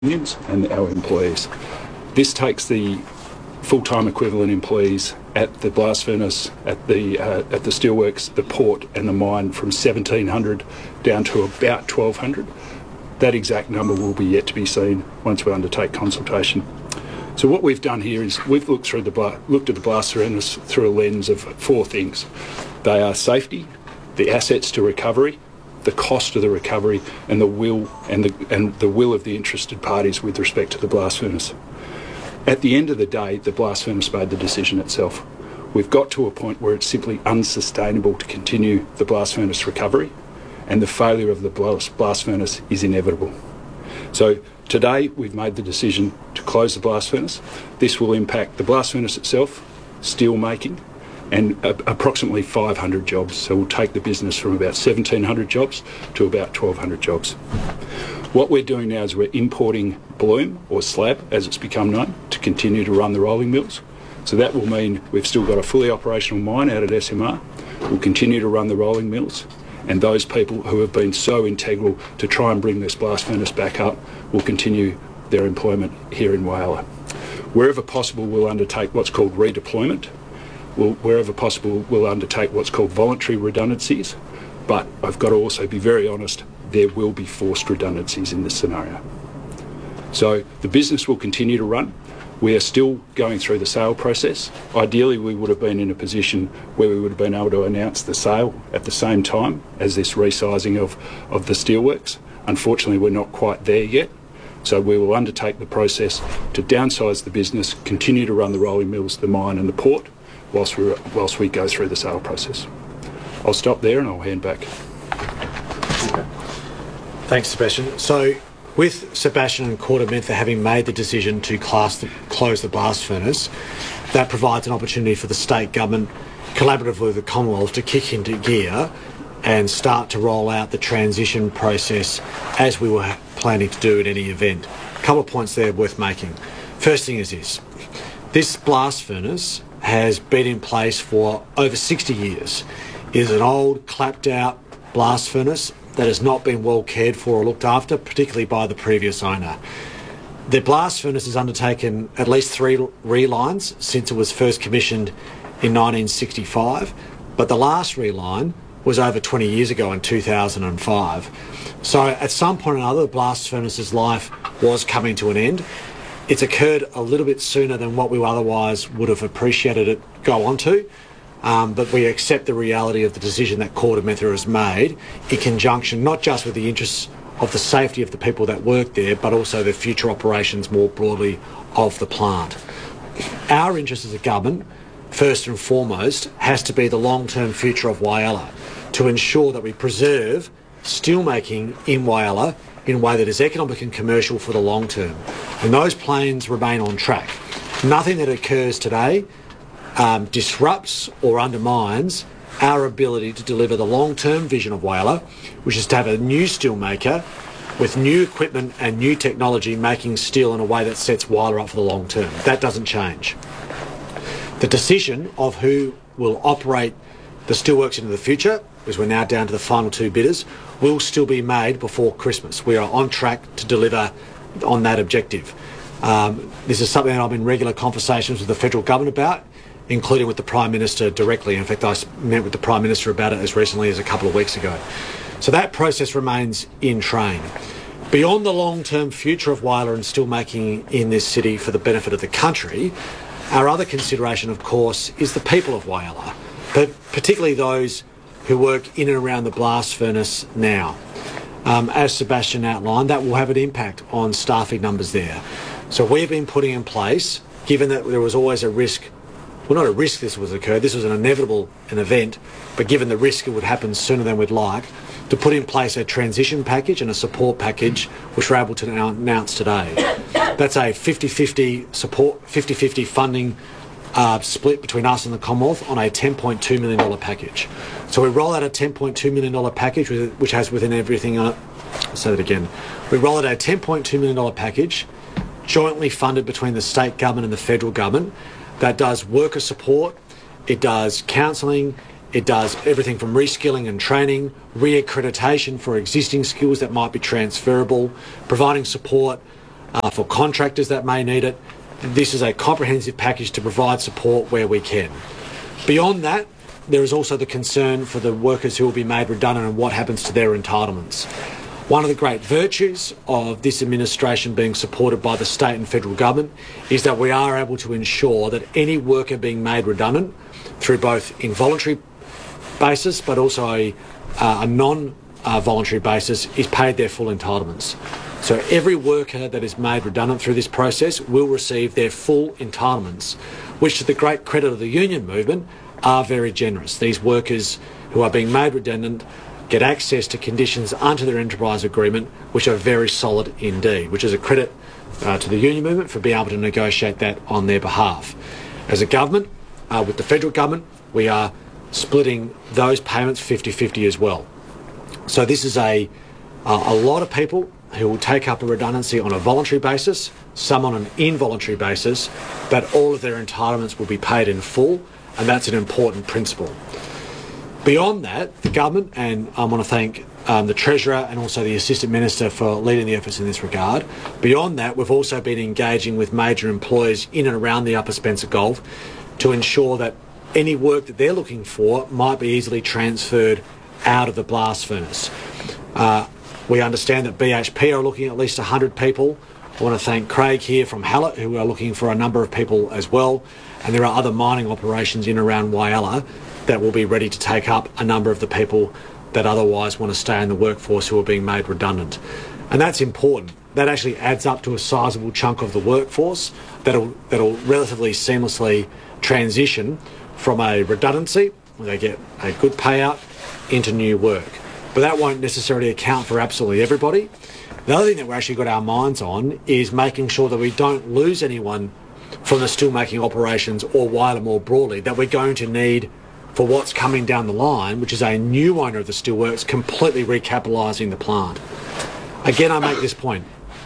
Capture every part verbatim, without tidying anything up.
unions and our employees. This takes the full-time equivalent employees at the blast furnace, at the uh, at the steelworks, the port and the mine from seventeen hundred down to about twelve hundred. That exact number will be yet to be seen once we undertake consultation. So what we've done here is we've looked through the bla- looked at the blast furnace through a lens of four things. They are safety, the assets to recovery, the cost of the recovery, and the will and the and the will of the interested parties with respect to the blast furnace. At the end of the day, the blast furnace made the decision itself. We've got to a point where it's simply unsustainable to continue the blast furnace recovery, and the failure of the blast, blast furnace is inevitable. So today we've made the decision to close the blast furnace. This will impact the blast furnace itself, steel making, and uh, approximately five hundred jobs. So we'll take the business from about seventeen hundred jobs to about twelve hundred jobs. What we're doing now is we're importing bloom, or slab as it's become known, to continue to run the rolling mills. So that will mean we've still got a fully operational mine out at S M R. We'll continue to run the rolling mills, and those people who have been so integral to try and bring this blast furnace back up will continue their employment here in Whyalla. Wherever possible, we'll undertake what's called redeployment. We'll, wherever possible, we'll undertake what's called voluntary redundancies. But I've got to also be very honest, there will be forced redundancies in this scenario. So the business will continue to run. We are still going through the sale process. Ideally, we would have been in a position where we would have been able to announce the sale at the same time as this resizing of, of the steelworks. Unfortunately, we're not quite there yet. So we will undertake the process to downsize the business, continue to run the rolling mills, the mine and the port, whilst we, whilst we go through the sale process. I'll stop there and I'll hand back. Okay. Thanks, Sebastian. So, with Sebastian and KordaMentha having made the decision to class the, close the blast furnace, that provides an opportunity for the state government, collaboratively with the Commonwealth, to kick into gear and start to roll out the transition process as we were planning to do at any event. A couple of points there worth making. First thing is this. This blast furnace has been in place for over sixty years. It is an old, clapped-out blast furnace that has not been well cared for or looked after, particularly by the previous owner. The blast furnace has undertaken at least three relines since it was first commissioned in nineteen sixty-five, but the last reline was over twenty years ago in two thousand five. So at some point or another, the blast furnace's life was coming to an end. It's occurred a little bit sooner than what we otherwise would have appreciated it go on to. Um, but we accept the reality of the decision that KordaMentha has made in conjunction not just with the interests of the safety of the people that work there, but also the future operations more broadly of the plant. Our interest as a government, first and foremost, has to be the long-term future of Whyalla, to ensure that we preserve steelmaking in Whyalla in a way that is economic and commercial for the long term. And those plans remain on track. Nothing that occurs today Um, disrupts or undermines our ability to deliver the long-term vision of Whyalla, which is to have a new steelmaker with new equipment and new technology making steel in a way that sets Whyalla up for the long term. That doesn't change. The decision of who will operate the steelworks into the future, because we're now down to the final two bidders, will still be made before Christmas. We are on track to deliver on that objective. Um, this is something that I'm in regular conversations with the federal government about, including with the Prime Minister directly. In fact, I met with the Prime Minister about it as recently as a couple of weeks ago. So that process remains in train. Beyond the long-term future of Whyalla and steelmaking in this city for the benefit of the country, our other consideration, of course, is the people of Whyalla, but particularly those who work in and around the blast furnace now. Um, as Sebastian outlined, that will have an impact on staffing numbers there. So we've been putting in place, given that there was always a risk, well, not a risk this was occurred, this was an inevitable an event, but given the risk it would happen sooner than we'd like, to put in place a transition package and a support package, which we're able to now announce today. That's a fifty-fifty support, fifty-fifty funding uh, split between us and the Commonwealth on a ten point two million dollars package. So we roll out a ten point two million dollars package, which has within everything on it, I'll say that again, we roll out a ten point two million dollars package, jointly funded between the state government and the federal government, that does worker support, it does counselling, it does everything from reskilling and training, re-accreditation for existing skills that might be transferable, providing support uh, for contractors that may need it. This is a comprehensive package to provide support where we can. Beyond that, there is also the concern for the workers who will be made redundant and what happens to their entitlements. One of the great virtues of this administration being supported by the state and federal government is that we are able to ensure that any worker being made redundant through both involuntary basis but also a, uh, a non-voluntary basis is paid their full entitlements. So every worker that is made redundant through this process will receive their full entitlements, which to the great credit of the union movement are very generous. These workers who are being made redundant get access to conditions under their enterprise agreement which are very solid indeed, which is a credit uh, to the union movement for being able to negotiate that on their behalf. As a government, uh, with the federal government, we are splitting those payments fifty fifty as well. So this is a, uh, a lot of people who will take up a redundancy on a voluntary basis, some on an involuntary basis, but all of their entitlements will be paid in full, and that's an important principle. Beyond that, the government, and I want to thank um, the Treasurer and also the Assistant Minister for leading the efforts in this regard. Beyond that, we've also been engaging with major employers in and around the Upper Spencer Gulf to ensure that any work that they're looking for might be easily transferred out of the blast furnace. Uh, we understand that B H P are looking at least one hundred people. I want to thank Craig here from Hallett, who are looking for a number of people as well. And there are other mining operations in and around Whyalla that will be ready to take up a number of the people that otherwise want to stay in the workforce who are being made redundant. And that's important. That actually adds up to a sizable chunk of the workforce that'll, that'll relatively seamlessly transition from a redundancy, where they get a good payout, into new work. But that won't necessarily account for absolutely everybody. The other thing that we've actually got our minds on is making sure that we don't lose anyone from the steelmaking operations or Whyalla more broadly, that we're going to need for what's coming down the line, which is a new owner of the steelworks completely recapitalising the plant. Again, I make this point.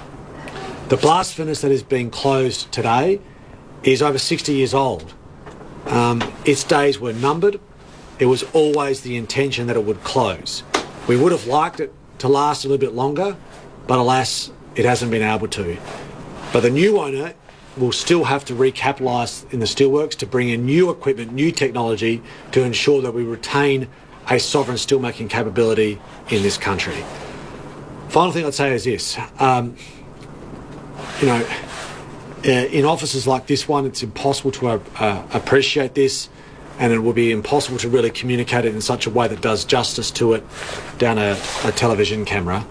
The blast furnace that is being closed today is over sixty years old. Um, its days were numbered. It was always the intention that it would close. We would have liked it to last a little bit longer, but alas, it hasn't been able to. But the new owner will still have to recapitalise in the steelworks to bring in new equipment, new technology to ensure that we retain a sovereign steelmaking capability in this country. Final thing I'd say is this. Um, you know, uh, in offices like this one, it's impossible to uh, appreciate this, and it will be impossible to really communicate it in such a way that does justice to it down a, a television camera.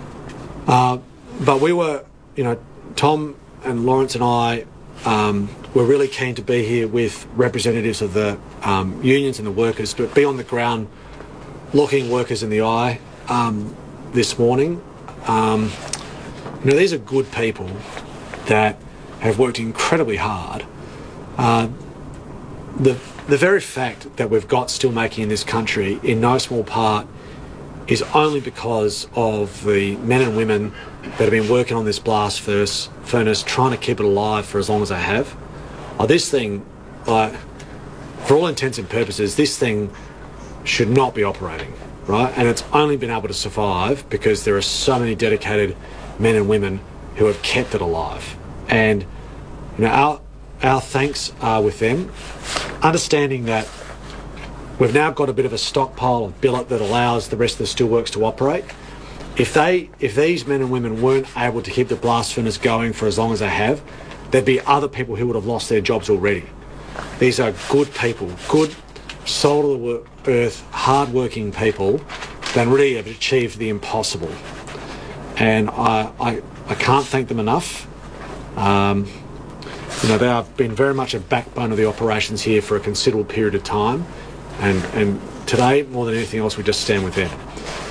Uh, but we were, you know, Tom and Lawrence and I um, were really keen to be here with representatives of the um, unions and the workers, but be on the ground looking workers in the eye um, this morning. Um, you know, these are good people that have worked incredibly hard. Uh, the the very fact that we've got steelmaking in this country, in no small part, is only because of the men and women that have been working on this blast furnace, furnace trying to keep it alive for as long as they have. Oh, this thing, like, for all intents and purposes, this thing should not be operating, right? And it's only been able to survive because there are so many dedicated men and women who have kept it alive. And you know, our our thanks are with them, understanding that we've now got a bit of a stockpile of billet that allows the rest of the steelworks to operate. If they, if these men and women weren't able to keep the blast furnace going for as long as they have, there'd be other people who would have lost their jobs already. These are good people, good, soul-of-the-earth, hard-working people that really have achieved the impossible. And I, I, I can't thank them enough. Um, you know, they have been very much a backbone of the operations here for a considerable period of time. And, and today, more than anything else, we just stand with them.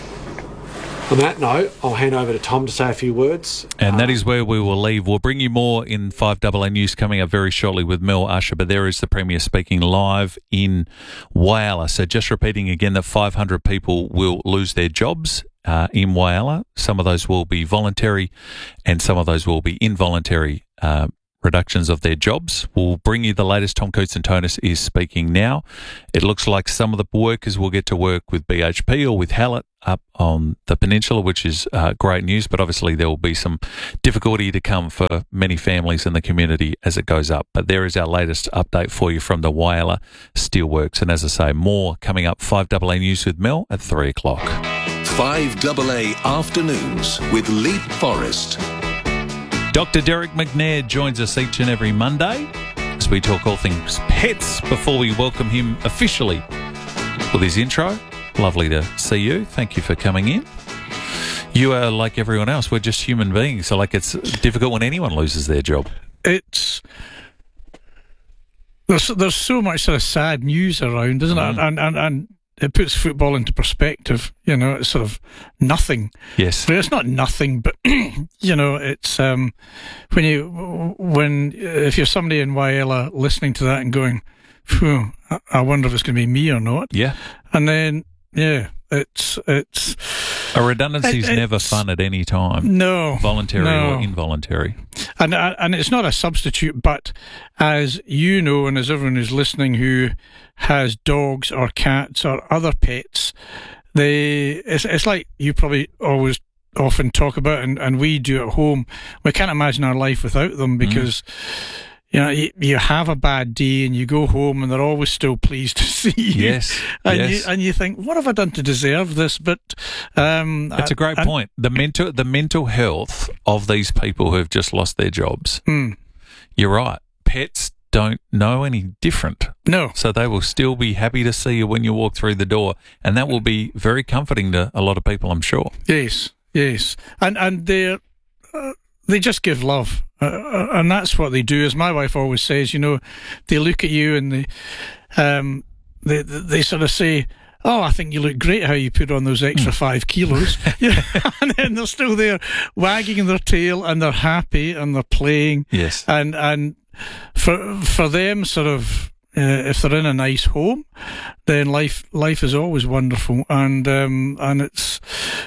On that note, I'll hand over to Tom to say a few words. And um, that is where we will leave. We'll bring you more in five A A News coming up very shortly with Mel Usher, but there is the Premier speaking live in Whyalla. So just repeating again that five hundred people will lose their jobs uh, in Whyalla. Some of those will be voluntary and some of those will be involuntary uh, reductions of their jobs. We'll bring you the latest. Tom Cootes and Tonus is speaking now. It looks like some of the workers will get to work with B H P or with Hallett up on the peninsula, which is uh, great news, but obviously there will be some difficulty to come for many families in the community as it goes up. But there is our latest update for you from the Whyalla Steelworks. And as I say, more coming up. five A A News with Mel at three o'clock. five A A Afternoons with Leap Forest. Doctor Derek McNair joins us each and every Monday as we talk all things pets before we welcome him officially with his intro. Lovely to see you. Thank you for coming in. You are like everyone else. We're just human beings. So, like, it's difficult when anyone loses their job. It's... There's, there's so much sort of sad news around, isn't Mm. it? And, and, and it puts football into perspective. You know, it's sort of nothing. Yes. Well, it's not nothing, but, you know, it's... um, when you... when If you're somebody in Whyalla listening to that and going, phew, I- I wonder if it's going to be me or not. Yeah. And then... Yeah, it's it's A redundancy is it, never fun at any time, no voluntary no. or involuntary. And and it's not a substitute, but as you know, and as everyone who's listening who has dogs or cats or other pets, they it's it's like you probably always often talk about, and, and we do at home. We can't imagine our life without them because. Mm. You know, you, you have a bad day and you go home and they're always still pleased to see you. Yes, and yes. You, and you think, what have I done to deserve this? But um, it's a great and, point. The mental, the mental health of these people who have just lost their jobs. Mm. You're right. Pets don't know any different. No. So they will still be happy to see you when you walk through the door. And that will be very comforting to a lot of people, I'm sure. Yes, yes. And, and they're... Uh, They just give love, uh, and that's what they do. As my wife always says, you know, they look at you and they, um, they, they sort of say, "Oh, I think you look great. How you put on those extra five kilos?" Yeah, and then they're still there, wagging their tail, and they're happy and they're playing. Yes, and and for for them, sort of. Uh, if they're in a nice home, then life life is always wonderful, and um, and it's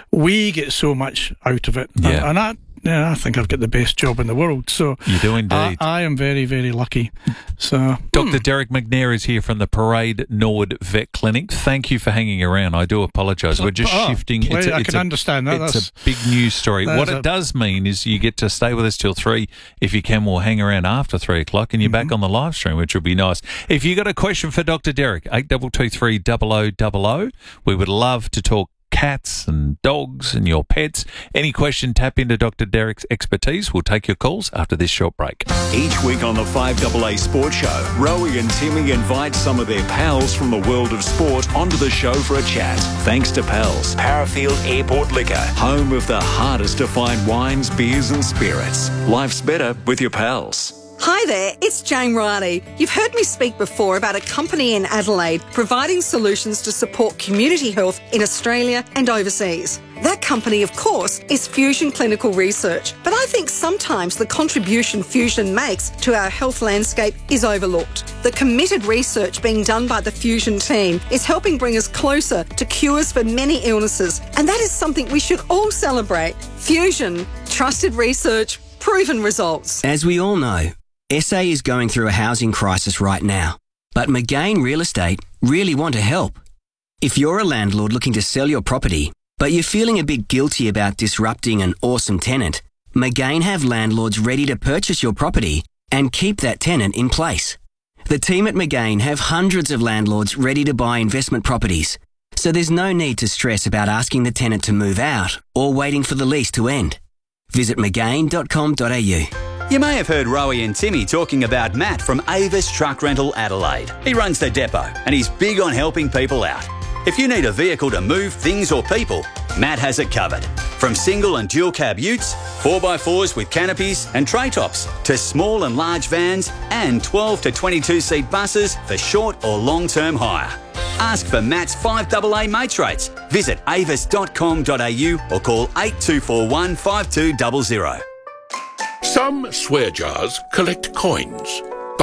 we get so much out of it. Yeah. And, and I, yeah, I think I've got the best job in the world. So you do indeed. I, I am very very lucky. So Doctor hmm. Derek McNair is here from the Parade Norwood Vet Clinic. Thank you for hanging around. I do apologise. We're just oh, shifting. Play, It's a, I it's can a, understand that. It's That's, a big news story. What it a, does mean is you get to stay with us till three. If you can, we'll hang around after three o'clock, and you're mm-hmm. back on the live stream, which will be nice. If you got a question for Doctor Derek, eight two two three double oh double oh. We would love to talk cats and dogs and your pets. Any question, tap into Doctor Derek's expertise. We'll take your calls after this short break. Each week on the five A A Sports Show, Rowie and Timmy invite some of their pals from the world of sport onto the show for a chat. Thanks to Pals, Parafield Airport Liquor, home of the hardest to find wines, beers and spirits. Life's better with your pals. Hi there, it's Jane Riley. You've heard me speak before about a company in Adelaide providing solutions to support community health in Australia and overseas. That company, of course, is Fusion Clinical Research. But I think sometimes the contribution Fusion makes to our health landscape is overlooked. The committed research being done by the Fusion team is helping bring us closer to cures for many illnesses. And that is something we should all celebrate. Fusion, trusted research, proven results. As we all know, S A is going through a housing crisis right now, but McGain Real Estate really want to help. If you're a landlord looking to sell your property, but you're feeling a bit guilty about disrupting an awesome tenant, McGain have landlords ready to purchase your property and keep that tenant in place. The team at McGain have hundreds of landlords ready to buy investment properties, so there's no need to stress about asking the tenant to move out or waiting for the lease to end. Visit mcgain dot com dot a u. You may have heard Rowie and Timmy talking about Matt from Avis Truck Rental Adelaide. He runs the depot and he's big on helping people out. If you need a vehicle to move things or people, Matt has it covered. From single and dual cab utes, four by fours with canopies and tray tops, to small and large vans and twelve to twenty-two seat buses for short or long-term hire. Ask for Matt's five A A mates rates. Visit avis dot com dot a u or call eight two four one, five two zero zero. Some swear jars collect coins, but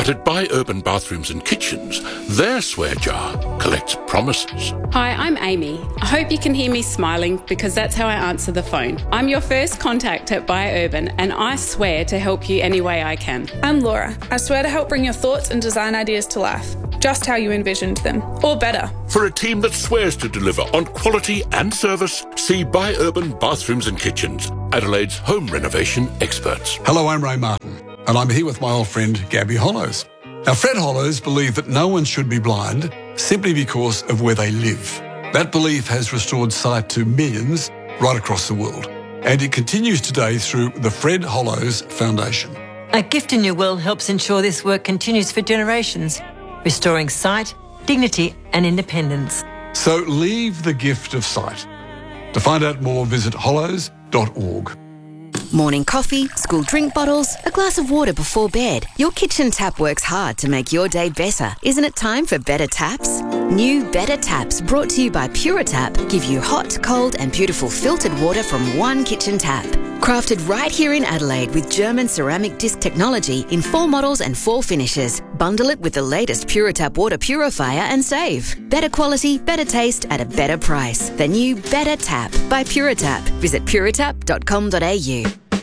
But at Buy Urban Bathrooms and Kitchens, their swear jar collects promises. Hi, I'm Amy. I hope you can hear me smiling because that's how I answer the phone. I'm your first contact at Buy Urban and I swear to help you any way I can. I'm Laura. I swear to help bring your thoughts and design ideas to life, just how you envisioned them, or better. For a team that swears to deliver on quality and service, see Buy Urban Bathrooms and Kitchens, Adelaide's home renovation experts. Hello, I'm Ray Martin, and I'm here with my old friend Gabby Hollows. Now, Fred Hollows believed that no one should be blind simply because of where they live. That belief has restored sight to millions right across the world, and it continues today through the Fred Hollows Foundation. A Gift in Your Will helps ensure this work continues for generations, restoring sight, dignity and independence. So leave the gift of sight. To find out more, visit hollows dot org. Morning coffee, school drink bottles, a glass of water before bed. Your kitchen tap works hard to make your day better. Isn't it time for better taps? New Better Taps, brought to you by Puritap, give you hot, cold and beautiful filtered water from one kitchen tap. Crafted right here in Adelaide with German ceramic disc technology in four models and four finishes. Bundle it with the latest Puritap water purifier and save. Better quality, better taste at a better price. The new Better Tap by Puritap. Visit puritap dot com dot a u.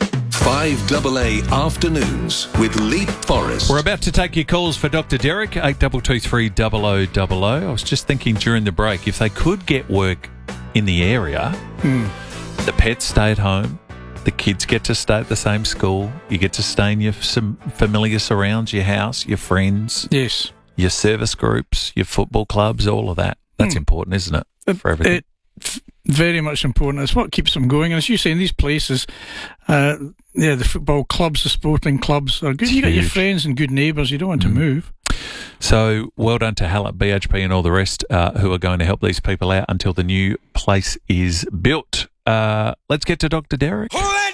five A A Afternoons with Leap Forest. We're about to take your calls for Doctor Derek, eight two two three double oh double oh. I was just thinking during the break, if they could get work in the area, Hmm. the pets stay at home, the kids get to stay at the same school, you get to stay in your some familiar surrounds, your house, your friends, Yes. your service groups, your football clubs, all of that. That's Hmm. important, isn't it, for everything? It's very much important. It's what keeps them going. And as you say, in these places, uh, yeah, the football clubs, the sporting clubs are good. You got your huge. friends and good neighbours. You don't want to move. So well done to Hallett, B H P and all the rest uh, who are going to help these people out until the new place is built. Uh, let's get to Doctor Derek.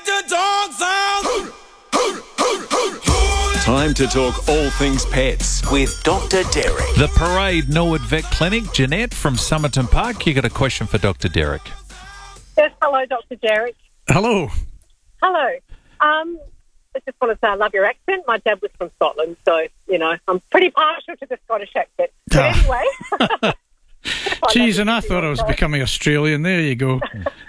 Time to talk all things pets with Doctor Derek. The Parade Norwood Vet Clinic. Jeanette from Somerton Park, you got a question for Doctor Derek. Yes, hello, Doctor Derek. Hello. Hello. Um, I just want to say I love your accent. My dad was from Scotland, so, you know, I'm pretty partial to the Scottish accent. But anyway. Geez, and I thought I was becoming Australian. There you go.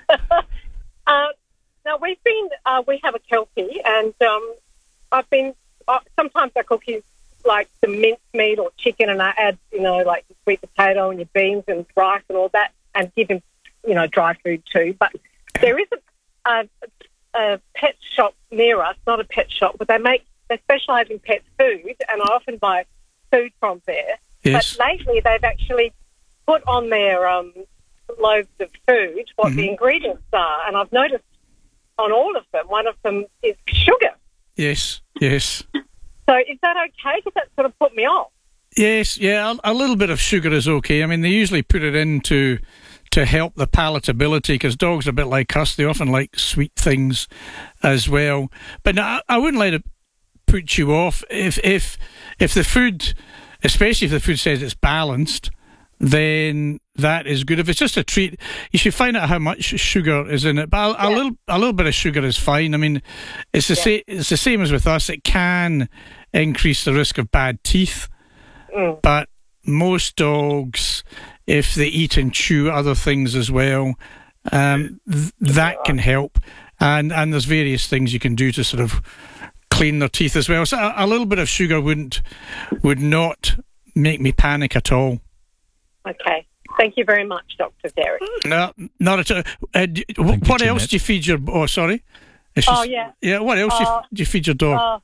uh, now, we've been, uh, we have a Kelpie, and um, I've been, uh, sometimes I cook his, like, the minced meat or chicken, and I add, you know, like the sweet potato and your beans and rice and all that, and give him, you know, dry food too. But there is a, a, a pet shop near us, not a pet shop, but they make, they specialise in pet food, and I often buy food from there. Yes. But lately they've actually put on their um, loaves of food what Mm-hmm. the ingredients are, and I've noticed on all of them, one of them is sugar. Yes, yes. So is that okay? Because that sort of put me off. Yes, yeah, a, a little bit of sugar is okay. I mean, they usually put it in to, to help the palatability, because dogs are a bit like us. They often like sweet things as well. But no, I, I wouldn't let it put you off. If, if, if the food, especially if the food says it's balanced, then that is good. If it's just a treat, you should find out how much sugar is in it. But a, a Yeah. little, a little bit of sugar is fine. I mean, it's the Yeah. same. It's the same as with us. It can increase the risk of bad teeth, Mm. but most dogs, if they eat and chew other things as well, um, th- that can help. And and there's various things you can do to sort of clean their teeth as well. So a, a little bit of sugar wouldn't would not make me panic at all. Okay. Thank you very much, Doctor Derek. No, not at all. Uh, d- Thank you, what else Jeanette. do you feed your? Oh, sorry. It's Oh, just- yeah. Yeah. What else do, you, Uh, do you feed your dog? Uh,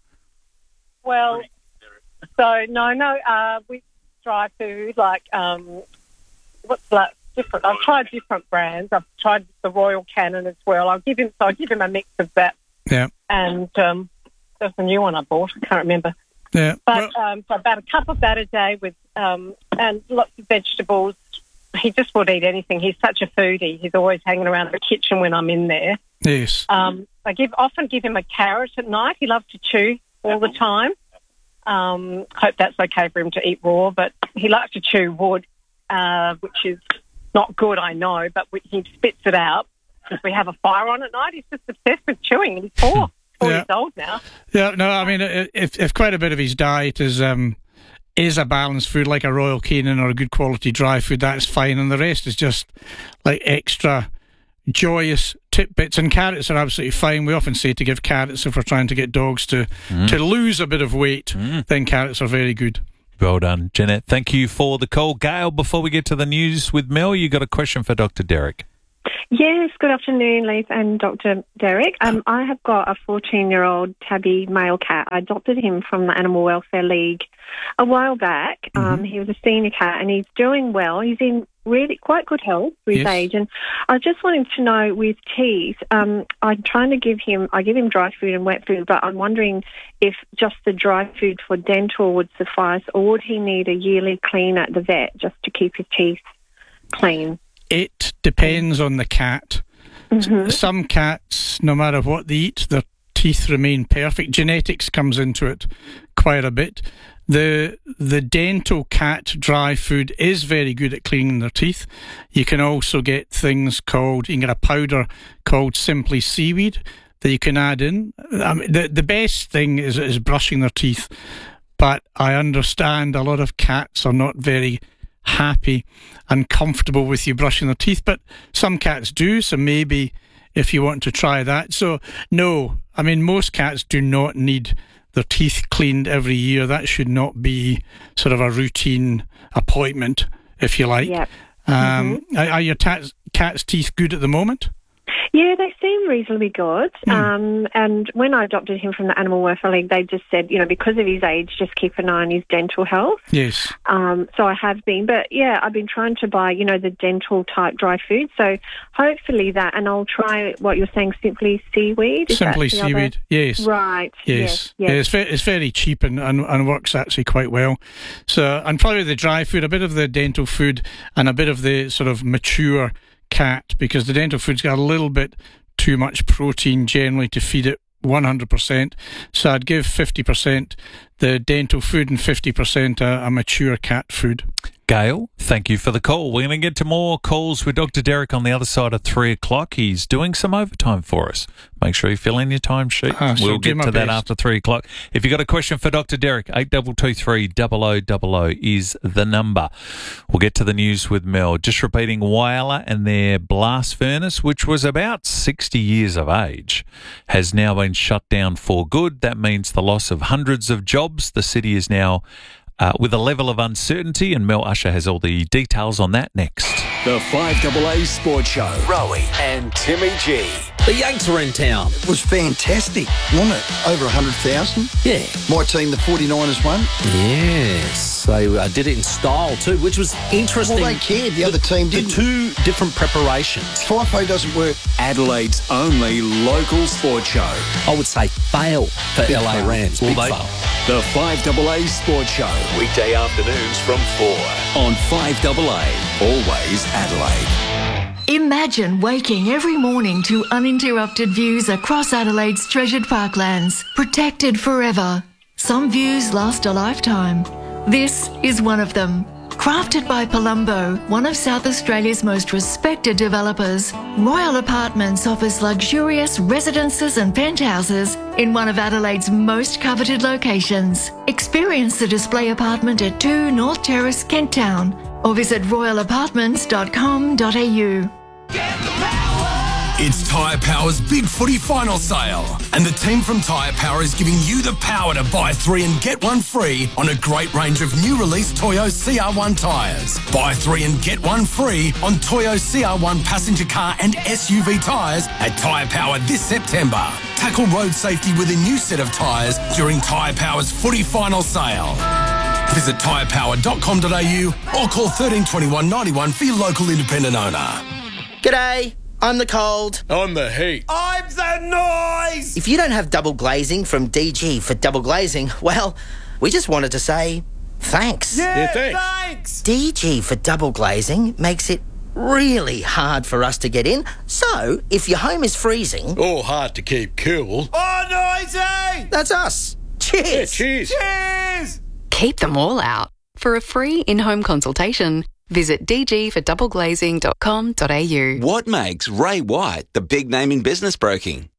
well, so, no, no, uh, we try food like, um, what's that? Different. I've tried different brands. I've tried the Royal Canin as well. I'll give him, so I'll give him a mix of that. yeah. And um, there's a new one I bought. I can't remember. Yeah. But um, so about a cup of that a day with um, and lots of vegetables. He just would eat anything. He's such a foodie. He's always hanging around the kitchen when I'm in there. Yes. Um, I give often give him a carrot at night. He loves to chew all the time. Um, hope that's okay for him to eat raw, but he likes to chew wood, uh, which is not good, I know, but we, he spits it out. If we have a fire on at night, he's just obsessed with chewing, and he's four. four Yeah. years old now. Yeah, no, I mean, if if quite a bit of his diet is um is a balanced food like a Royal Canin or a good quality dry food, that's fine, and the rest is just like extra joyous tidbits. And carrots are absolutely fine. We often say to give carrots if we're trying to get dogs to Mm. to lose a bit of weight. Mm. Then carrots are very good. Well done, Jeanette. Thank you for the call. Gail, before we get to the news with Mel, you got a question for Doctor Derek. Yes, good afternoon, Leith and Doctor Derek. Um, I have got a fourteen-year-old tabby male cat. I adopted him from the Animal Welfare League a while back. Mm-hmm. Um, he was a senior cat and he's doing well. He's in really quite good health for his Yes. age. And I just wanted to know with teeth, um, I'm trying to give him, I give him dry food and wet food, but I'm wondering if just the dry food for dental would suffice, or would he need a yearly clean at the vet just to keep his teeth clean? It depends on the cat. Mm-hmm. Some cats, no matter what they eat, their teeth remain perfect. Genetics comes into it quite a bit. The the dental cat dry food is very good at cleaning their teeth. You can also get things called, you can get a powder called Simply Seaweed that you can add in. I mean, the, the best thing is, is brushing their teeth. But I understand a lot of cats are not very happy and comfortable with you brushing their teeth, but some cats do, so maybe if you want to try that. So no, I mean, most cats do not need their teeth cleaned every year. That should not be sort of a routine appointment, if you like. Yep. Um, are, are your tats, cat's teeth good at the moment? Yeah, they seem reasonably good. Mm. Um, and when I adopted him from the Animal Welfare League, they just said, you know, because of his age, just keep an eye on his dental health. Yes. Um, so I have been. But, yeah, I've been trying to buy, you know, the dental-type dry food. So hopefully that, and I'll try what you're saying, Simply Seaweed. Is that Simply the other- Seaweed, yes. Right. Yes, Yes. yeah, it's, ve- it's very cheap and, and, and works actually quite well. So, and probably the dry food, a bit of the dental food and a bit of the sort of mature cat, because the dental food's got a little bit too much protein generally to feed it one hundred percent. So I'd give fifty percent the dental food and fifty percent a, a mature cat food. Gail, thank you for the call. We're going to get to more calls with Doctor Derek on the other side of three o'clock. He's doing some overtime for us. Make sure you fill in your timesheet. Ah, so we'll do get my to that best. after three o'clock. If you've got a question for Doctor Derek, eight two two three, double oh double oh is the number. We'll get to the news with Mel. Just repeating, Whyalla and their blast furnace, which was about sixty years of age, has now been shut down for good. That means the loss of hundreds of jobs. The city is now Uh, with a level of uncertainty, and Mel Usher has all the details on that next. The five A A Sports Show. Rowie and Timmy G. The Yanks were in town. It was fantastic, wasn't it? Over one hundred thousand. Yeah. My team, the forty-niners, won. Yes. They uh, did it in style too, which was interesting. Well, they cared. The other team didn't. The two different preparations. FIFO doesn't work. Adelaide's only local sports show. I would say fail for Big L A fail. Rams. Will Big they? fail. The five A A Sports Show. Weekday afternoons from four on five A A. Always Adelaide. Imagine waking every morning to uninterrupted views across Adelaide's treasured parklands, protected forever. Some views last a lifetime. This is one of them. Crafted by Palumbo, one of South Australia's most respected developers, Royal Apartments offers luxurious residences and penthouses in one of Adelaide's most coveted locations. Experience the display apartment at two North Terrace, Kent Town, or visit royal apartments dot com dot a u. It's Tyre Power's Big Footy Final Sale. And the team from Tyre Power is giving you the power to buy three and get one free on a great range of new release Toyo C R one tyres. Buy three and get one free on Toyo C R one passenger car and S U V tyres at Tyre Power this September. Tackle road safety with a new set of tyres during Tyre Power's Footy Final Sale. Visit tyre power dot com dot a u or call one three two one, nine one for your local independent owner. G'day, I'm the cold. I'm the heat. I'm the noise! If you don't have double glazing from D G for double glazing, well, we just wanted to say thanks. Yeah, Yeah, thanks. thanks. D G for double glazing makes it really hard for us to get in. So, if your home is freezing... Or hard to keep cool. Oh, noisy! That's us. Cheers! Yeah, cheers. Cheers! Keep them all out. For a free in-home consultation, visit d g for double glazing dot com dot a u. What makes Ray White the big name in business broking?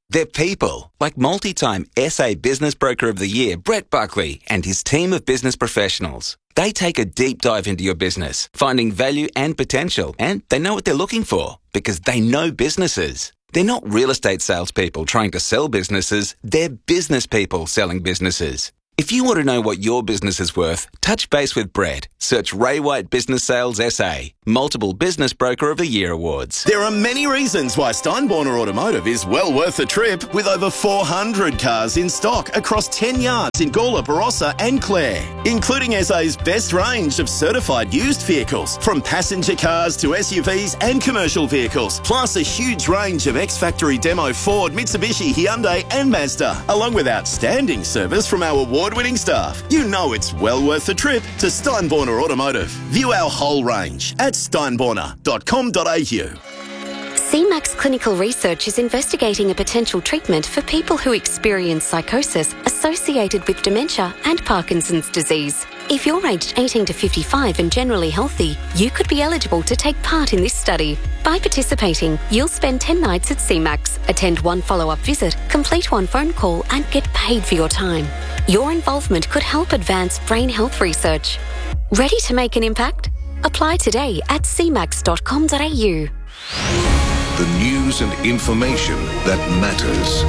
They're people, like multi-time S A Business Broker of the Year, Brett Buckley, and his team of business professionals. They take a deep dive into your business, finding value and potential, and they know what they're looking for because they know businesses. They're not real estate salespeople trying to sell businesses, they're business people selling businesses. If you want to know what your business is worth, touch base with Brett. Search Ray White Business Sales S A. Multiple Business Broker of the Year awards. There are many reasons why Steinborner Automotive is well worth the trip, with over four hundred cars in stock across ten yards in Gawler, Barossa and Clare, including S A's best range of certified used vehicles, from passenger cars to S U Vs and commercial vehicles, plus a huge range of ex-factory demo Ford, Mitsubishi, Hyundai and Mazda, along with outstanding service from our award-winning staff. You know it's well worth the trip to Steinborner Automotive. View our whole range at steinborner dot com dot a u. C MAX Clinical Research is investigating a potential treatment for people who experience psychosis associated with dementia and Parkinson's disease. If you're aged eighteen to fifty-five and generally healthy, you could be eligible to take part in this study. By participating, you'll spend ten nights at C MAX, attend one follow-up visit, complete one phone call and get paid for your time. Your involvement could help advance brain health research. Ready to make an impact? Apply today at c max dot com dot a u. The news and information that matters.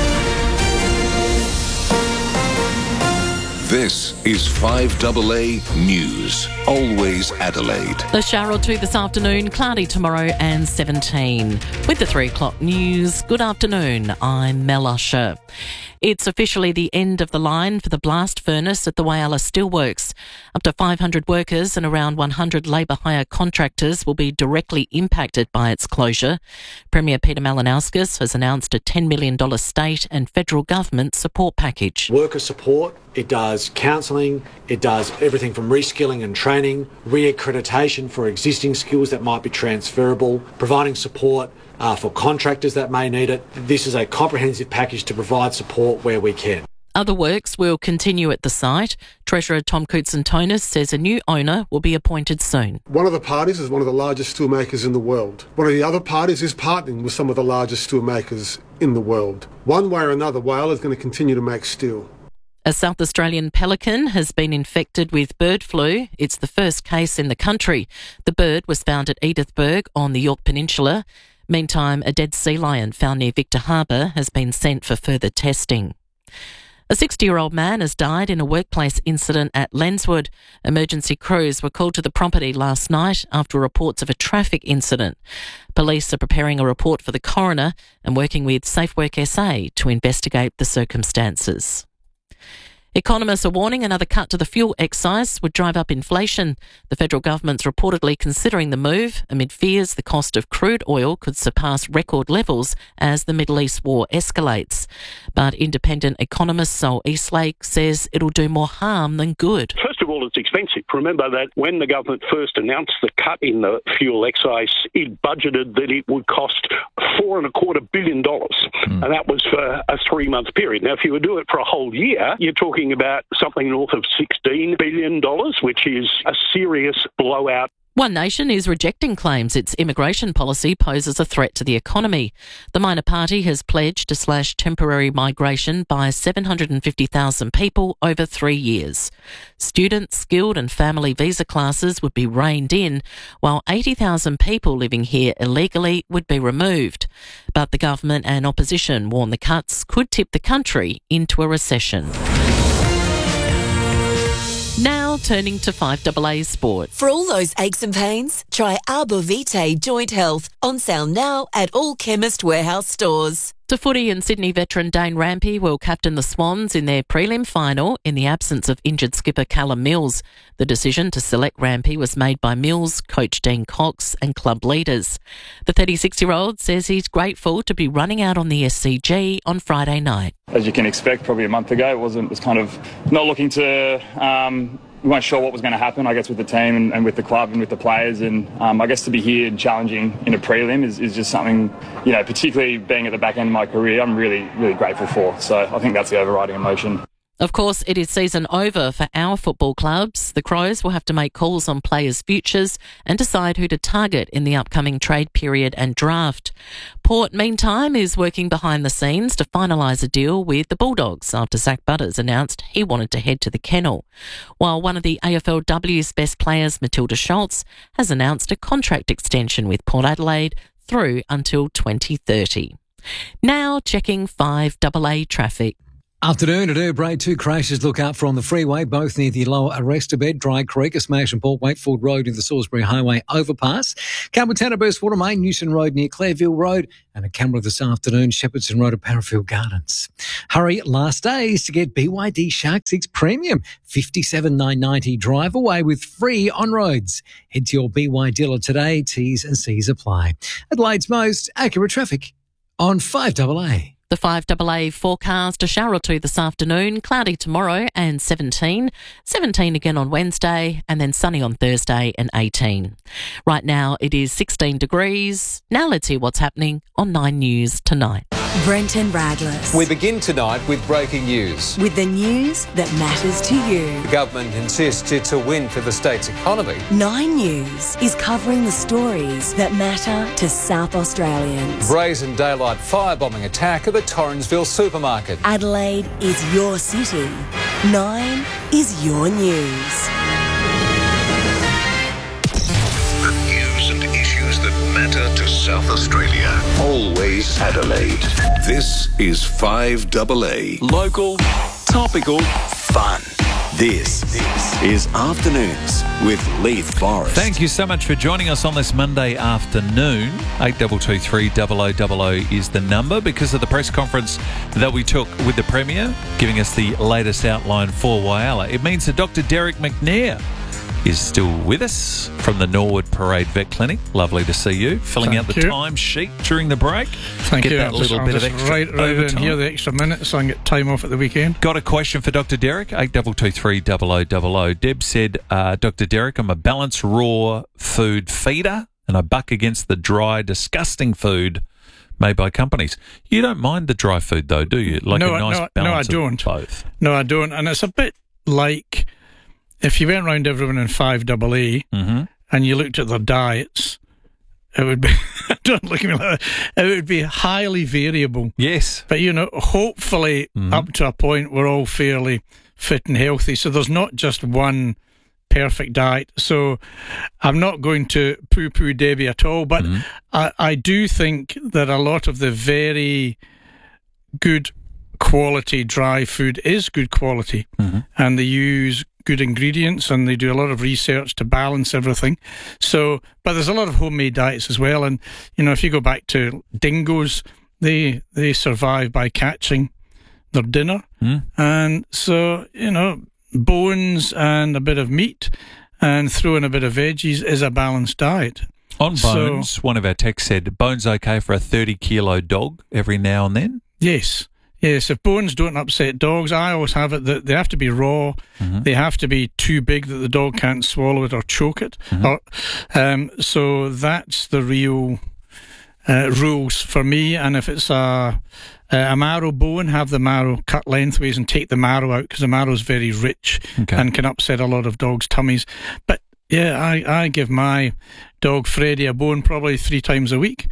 This is five A A News. Always Adelaide. The shower or two this afternoon, cloudy tomorrow and seventeen. With the three o'clock news, good afternoon, I'm Mel Usher. It's officially the end of the line for the blast furnace at the Whyalla Steelworks. Up to five hundred workers and around one hundred labour hire contractors will be directly impacted by its closure. Premier Peter Malinauskas has announced a ten million dollars state and federal government support package. Worker support, it does counselling, it does everything from reskilling and training, re-accreditation for existing skills that might be transferable, providing support Uh, for contractors that may need it. This is a comprehensive package to provide support where we can. Other works will continue at the site. Treasurer Tom Koutsantonis says a new owner will be appointed soon. One of the parties is one of the largest steelmakers in the world. One of the other parties is partnering with some of the largest steelmakers in the world. One way or another, Whyalla is going to continue to make steel. A South Australian pelican has been infected with bird flu. It's the first case in the country. The bird was found at Edithburgh on the Yorke Peninsula. Meantime, a dead sea lion found near Victor Harbour has been sent for further testing. A sixty-year-old man has died in a workplace incident at Lenswood. Emergency crews were called to the property last night after reports of a traffic incident. Police are preparing a report for the coroner and working with SafeWork S A to investigate the circumstances. Economists are warning another cut to the fuel excise would drive up inflation. The federal government's reportedly considering the move amid fears the cost of crude oil could surpass record levels as the Middle East war escalates. But independent economist Sol Eastlake says it'll do more harm than good. First of all, it's expensive. Remember that when the government first announced the cut in the fuel excise, it budgeted that it would cost four and a quarter billion dollars, mm. and that was for a three-month period. Now, if you were to do it for a whole year, you're talking about something north of sixteen billion dollars, which is a serious blowout. One Nation is rejecting claims its immigration policy poses a threat to the economy. The minor party has pledged to slash temporary migration by seven hundred fifty thousand people over three years. Student, skilled and family visa classes would be reined in, while eighty thousand people living here illegally would be removed. But the government and opposition warn the cuts could tip the country into a recession. Now turning to five A A Sport. For all those aches and pains, try Arbor Vitae Joint Health. On sale now at all Chemist Warehouse stores. To footy, and Sydney veteran Dane Rampy will captain the Swans in their prelim final in the absence of injured skipper Callum Mills. The decision to select Rampy was made by Mills, coach Dean Cox and club leaders. The thirty-six-year-old says he's grateful to be running out on the S C G on Friday night. As you can expect, probably a month ago, it wasn't, was kind of not looking to... Um, we weren't sure what was going to happen, I guess, with the team and, and with the club and with the players. And um, I guess to be here and challenging in a prelim is, is just something, you know, particularly being at the back end of my career, I'm really, really grateful for. So I think that's the overriding emotion. Of course, it is season over for our football clubs. The Crows will have to make calls on players' futures and decide who to target in the upcoming trade period and draft. Port, meantime, is working behind the scenes to finalise a deal with the Bulldogs after Zach Butters announced he wanted to head to the kennel, while one of the A F L W's best players, Matilda Schultz, has announced a contract extension with Port Adelaide through until twenty thirty. Now checking five double A traffic. Afternoon at Airbrae, two crashes look out for on the freeway, both near the lower arrestor bed, Dry Creek, a smash in Port Wakefield Road in the Salisbury Highway overpass, Campbelltown Burst Watermain, Newton Road near Clareville Road, and a camera this afternoon, Shepherdson Road at Parafield Gardens. Hurry, last days to get B Y D Shark six Premium, fifty-seven nine ninety drive away with free on-roads. Head to your B Y dealer today, T's and C's apply. Adelaide's most accurate traffic on five double A. The five double A forecast, a shower or two this afternoon, cloudy tomorrow and seventeen, seventeen again on Wednesday, and then sunny on Thursday and eighteen. Right now it is sixteen degrees. Now let's hear what's happening on Nine News tonight. Brenton Radless. We begin tonight with breaking news. With the news that matters to you. The government insists it's a win for the state's economy. Nine News is covering the stories that matter to South Australians. Brazen daylight firebombing attack at the Torrensville supermarket. Adelaide is your city. Nine is your news. That matter to South Australia. Always Adelaide. This is five double A. Local, topical, fun. This, this is Afternoons with Leith Forrest. Thank you so much for joining us on this Monday afternoon. eight two two three double oh double oh is the number because of the press conference that we took with the Premier, giving us the latest outline for Whyalla. It means that Doctor Derek McNair is still with us from the Norwood Parade Vet Clinic. Lovely to see you. Filling Thank out the you. time sheet during the break. Thank Get you. that I'll little just, bit I'll of just extra right, right in overtime. here the extra minute so I can get time off at the weekend. Got a question for Doctor Derek, eight two two three double oh double oh. Deb said, uh, Doctor Derek, I'm a balanced raw food feeder and I buck against the dry, disgusting food made by companies. You don't mind the dry food though, do you? Like no, a nice no, balance no, I of don't. both. No, I don't. And it's a bit like if you went round everyone in five double A mm-hmm. and you looked at their diets, it would be, don't look at me like that, it would be highly variable. Yes. But, you know, hopefully mm-hmm. up to a point we're all fairly fit and healthy. So there's not just one perfect diet. So I'm not going to poo-poo Debbie at all, but mm-hmm. I, I do think that a lot of the very good quality dry food is good quality, mm-hmm. and they use good ingredients and they do a lot of research to balance everything. So, but there's a lot of homemade diets as well. And, you know, if you go back to dingoes, they, they survive by catching their dinner. Mm. And so, you know, bones and a bit of meat and throw in a bit of veggies is a balanced diet. On bones, So- one of our texts said, bones okay for a thirty kilo dog every now and then? Yes. Yes, if bones don't upset dogs, I always have it that they have to be raw, mm-hmm. they have to be too big that the dog can't swallow it or choke it. Mm-hmm. Or, um, so that's the real uh, rules for me. And if it's a, a marrow bone, have the marrow cut lengthways and take the marrow out because the marrow is very rich Okay. and can upset a lot of dogs' tummies. But yeah, I, I give my dog Freddie a bone probably three times a week.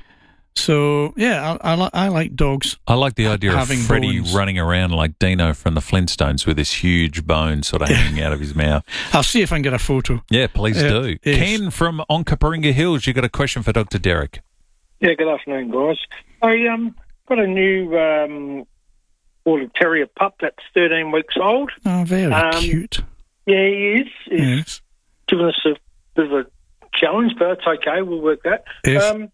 So, yeah, I, I, li- I like dogs. I like the idea of having Freddie bones. running around like Dino from the Flintstones with this huge bone sort of hanging out of his mouth. I'll see if I can get a photo. Yeah, please Uh, do. yes. Ken from Onkaparinga Hills, you got a question for Doctor Derek. Yeah, good afternoon, guys. I um got a new um Border Terrier pup that's thirteen weeks old. Oh, very Um, cute. Yeah, he is. He's Yes. given us a bit of a challenge, but it's okay. We'll work that. Yes. Um,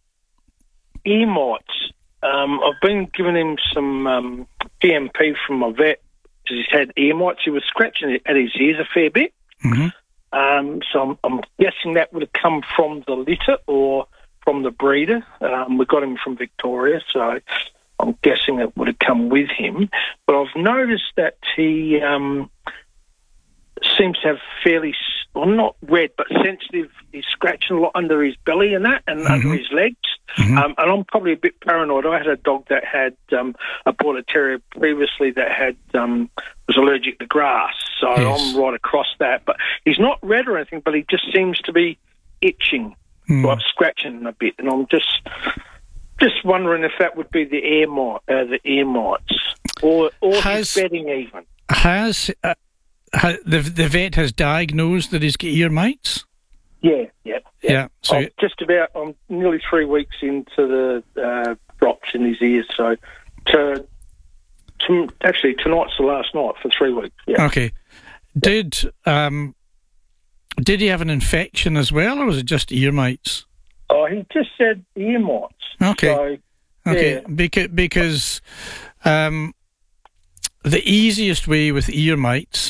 ear mites. Um, I've been giving him some um, P M P from my vet because he's had ear mites. He was scratching at his ears a fair bit. Mm-hmm. Um, so I'm, I'm guessing that would have come from the litter or from the breeder. Um, we got him from Victoria, so I'm guessing it would have come with him. But I've noticed that he um, seems to have fairly well, not red, but sensitive. He's scratching a lot under his belly and that, and mm-hmm. under his legs. Mm-hmm. Um, and I'm probably a bit paranoid. I had a dog that had um, a Border Terrier previously that had um, was allergic to grass, so yes. I'm right across that. But he's not red or anything, but he just seems to be itching, mm. like scratching a bit, and I'm just just wondering if that would be the ear mite, uh, the ear mites, or or has, his bedding even. Has uh, ha, the the vet has diagnosed that he's got ear mites? Yeah, yeah, yeah. yeah so I'm just about. I'm nearly three weeks into the uh, drops in his ears, so to, to actually tonight's the last night for three weeks. Yeah. Okay. Did um did he have an infection as well, or was it just ear mites? Oh, he just said ear mites. Okay. So, okay. Yeah. Because because um the easiest way with ear mites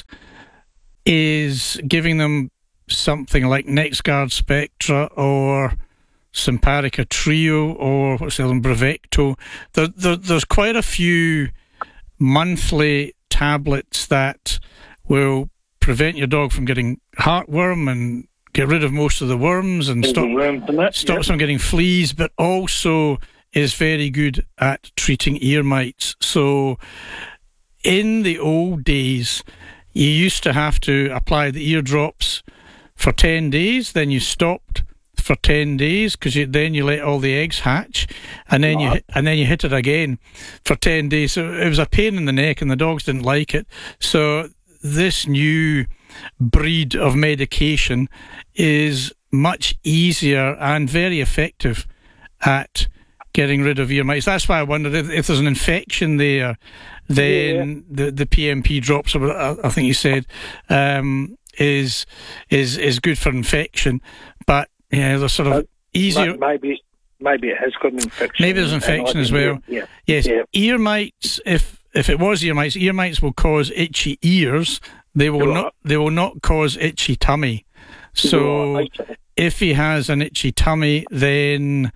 is giving them something like NexGard Spectra or Simparica Trio or what's the other one, Bravecto. There, there, there's quite a few monthly tablets that will prevent your dog from getting heartworm and get rid of most of the worms and stop, that, stops yeah. them getting fleas, but also is very good at treating ear mites. So in the old days, you used to have to apply the ear drops for ten days, then you stopped for ten days because then you let all the eggs hatch, and then you and then you hit it again for ten days. So it was a pain in the neck, and the dogs didn't like it. So this new breed of medication is much easier and very effective at getting rid of ear mites. That's why I wondered if, if there's an infection there, then yeah. the the P M P drops, I think you said, um, is is is good for infection, but yeah, they're sort of uh, easier. Maybe maybe it has got an infection. Maybe there's infection as well. Yeah. Yes, yeah. ear mites. If if it was ear mites, ear mites will cause itchy ears. They will right. not. They will not cause itchy tummy. So right. if he has an itchy tummy, then.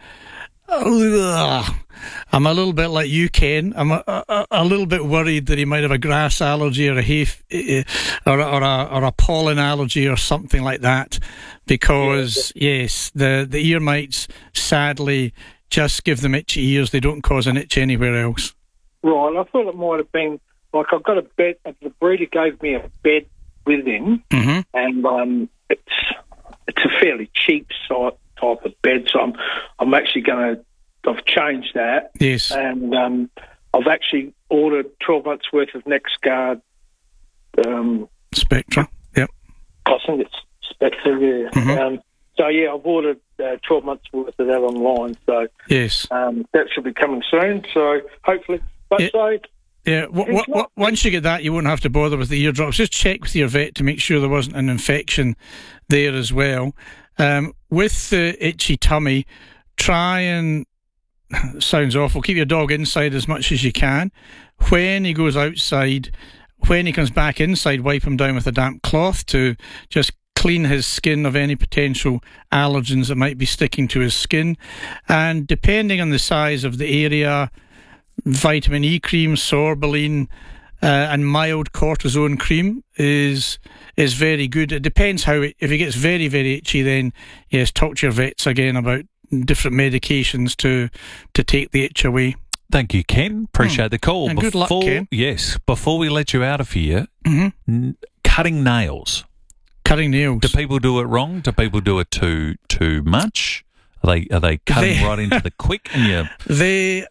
Ugh, I'm a little bit like you, Ken. I'm a, a, a little bit worried that he might have a grass allergy or a hay, or, or a or a pollen allergy or something like that. Because yeah. yes, the the ear mites sadly just give them itchy ears. They don't cause an itch anywhere else. Right. I thought it might have been like I've got a bed. The breeder gave me a bed with him, mm-hmm. and um, it's it's a fairly cheap site. type of bed, so I'm I'm actually going to I've changed that. Yes, and um, I've actually ordered twelve months worth of NexGard um, Spectra. Yep, I think it's Spectra. Yeah. Mm-hmm. Um, so yeah, I've ordered uh, twelve months worth of that online. So yes, um, that should be coming soon. So hopefully, but yeah. so. Yeah, w- w- w- once you get that, you won't have to bother with the eardrops. Just check with your vet to make sure there wasn't an infection there as well. Um, with the itchy tummy, try and, sounds awful, keep your dog inside as much as you can. When he goes outside, when he comes back inside, wipe him down with a damp cloth to just clean his skin of any potential allergens that might be sticking to his skin. And depending on the size of the area, vitamin E cream, sorboline, uh, and mild cortisone cream is is very good. It depends how it, if it gets very, very itchy, then yes, talk to your vets again about different medications to to take the itch away. Thank you, Ken. Appreciate hmm. the call. And before, good luck, Ken. Yes, before we let you out of here, mm-hmm. n- cutting nails. Cutting nails. Do people do it wrong? Do people do it too too much? Are they are they cutting they, right into the quick? And you they.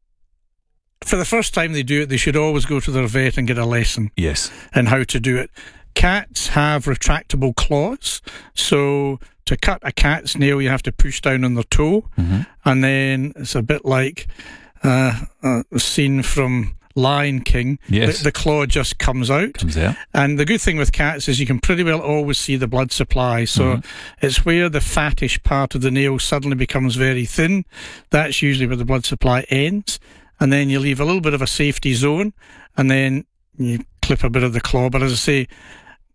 For the first time they do it, they should always go to their vet and get a lesson. Yes. And how to do it. Cats have retractable claws, so to cut a cat's nail, you have to push down on their toe, mm-hmm. and then it's a bit like uh, a scene from Lion King. Yes. The, the claw just comes out. Comes out. And the good thing with cats is you can pretty well always see the blood supply. So mm-hmm. it's where the fattish part of the nail suddenly becomes very thin. That's usually where the blood supply ends. And then you leave a little bit of a safety zone, and then you clip a bit of the claw. But as I say,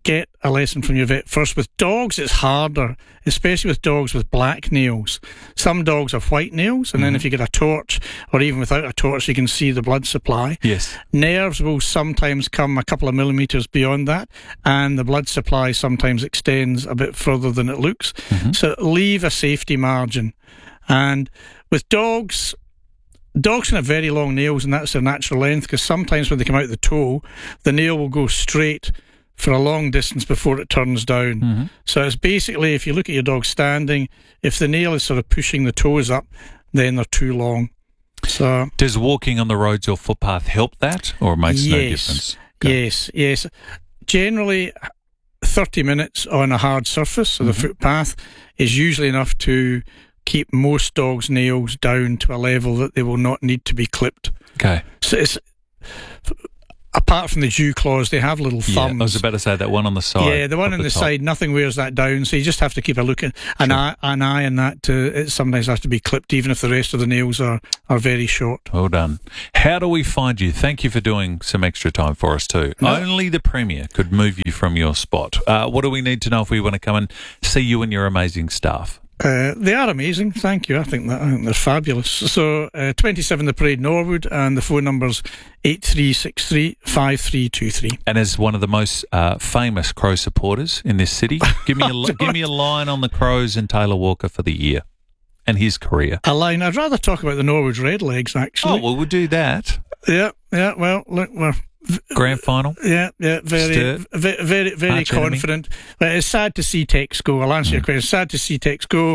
get a lesson from your vet first. With dogs, it's harder, especially with dogs with black nails. Some dogs have white nails, and mm-hmm. then if you get a torch, or even without a torch, you can see the blood supply. Yes. Nerves will sometimes come a couple of millimetres beyond that, and the blood supply sometimes extends a bit further than it looks. Mm-hmm. So leave a safety margin. And with dogs, dogs can have very long nails, and that's their natural length, because sometimes when they come out the toe, the nail will go straight for a long distance before it turns down. Mm-hmm. So it's basically, if you look at your dog standing, if the nail is sort of pushing the toes up, then they're too long. So does walking on the roads or footpath help that, or makes yes, no difference? Okay. Yes, yes. Generally, thirty minutes on a hard surface, so mm-hmm. the footpath, is usually enough to keep most dogs' nails down to a level that they will not need to be clipped. Okay. So it's, apart from the dew claws, they have little thumbs. Yeah, I was about to say that one on the side. Yeah, the one on the, the side, nothing wears that down, so you just have to keep a look at an sure. eye, an eye on that. To, it sometimes has to be clipped, even if the rest of the nails are, are very short. Well done. How do we find you? Thank you for doing some extra time for us too. No. Only the Premier could move you from your spot. Uh, what do we need to know if we want to come and see you and your amazing staff? Uh, they are amazing, thank you. I think that I think they're fabulous. So, uh, twenty-seven The Parade, Norwood, and the phone number's eight three six three, five three two three. And as one of the most uh, famous Crow supporters in this city, give me a give me a line on the Crows and Taylor Walker for the year and his career. A line? I'd rather talk about the Norwood Redlegs, actually. Oh, well, we'll do that. Yeah, yeah. Well, look, we're grand final. Yeah, yeah, very, very, very, very confident. But it's sad to see Tex go. I'll answer mm. your question. It's sad to see Tex go.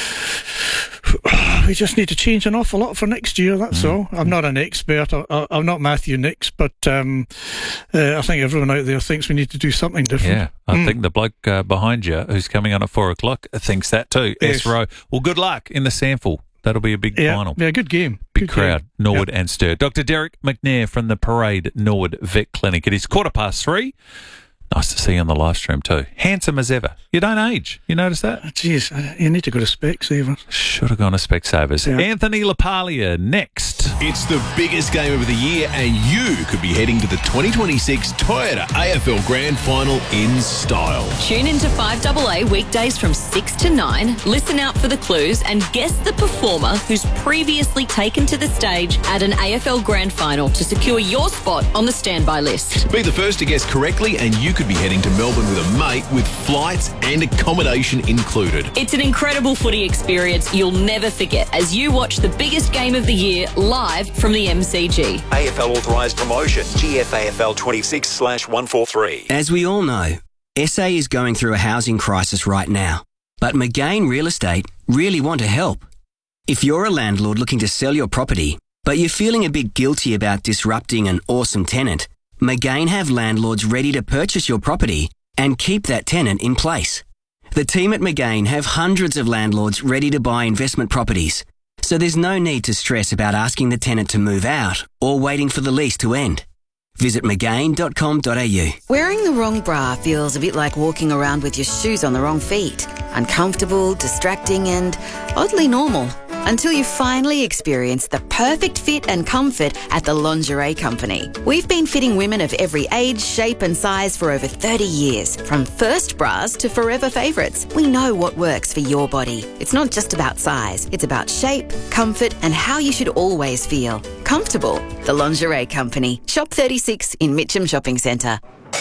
We just need to change an awful lot for next year. That's mm. all. I'm not an expert. I, I'm not Matthew Nix, but um, uh, I think everyone out there thinks we need to do something different. Yeah, I mm. think the bloke uh, behind you, who's coming on at four o'clock, thinks that too. Yes. S Rowe. Well, good luck in the Sample. That'll be a big yeah, final. Yeah, good game. Big good crowd. Game. Norwood yep. and Stir. Doctor Derek McNair from the Parade Norwood Vet Clinic. It is quarter past three. Nice to see you on the live stream too. Handsome as ever. You don't age. You notice that? Jeez, oh, you need to go to Specsavers. Should have gone to Specsavers. Yeah. Anthony LaPaglia next. It's the biggest game of the year, and you could be heading to the twenty twenty-six Toyota A F L Grand Final in style. Tune into five A A weekdays from six to nine. Listen out for the clues and guess the performer who's previously taken to the stage at an A F L Grand Final to secure your spot on the standby list. Be the first to guess correctly, and you could be heading to Melbourne with a mate with flights and accommodation included. It's an incredible footy experience you'll never forget as you watch the biggest game of the year live from the M C G. A F L authorised promotion, G F A F L twenty-six slash one forty-three. As we all know, S A is going through a housing crisis right now, but McGain Real Estate really want to help. If you're a landlord looking to sell your property, but you're feeling a bit guilty about disrupting an awesome tenant, McGain have landlords ready to purchase your property and keep that tenant in place. The team at McGain have hundreds of landlords ready to buy investment properties, so there's no need to stress about asking the tenant to move out or waiting for the lease to end. Visit McGain dot com dot a u. Wearing the wrong bra feels a bit like walking around with your shoes on the wrong feet. Uncomfortable, distracting, and oddly normal. Until you finally experience the perfect fit and comfort at the Lingerie Company. We've been fitting women of every age, shape and size for over thirty years. From first bras to forever favourites, we know what works for your body. It's not just about size. It's about shape, comfort and how you should always feel. Comfortable. The Lingerie Company. Shop thirty-six in Mitcham Shopping Centre.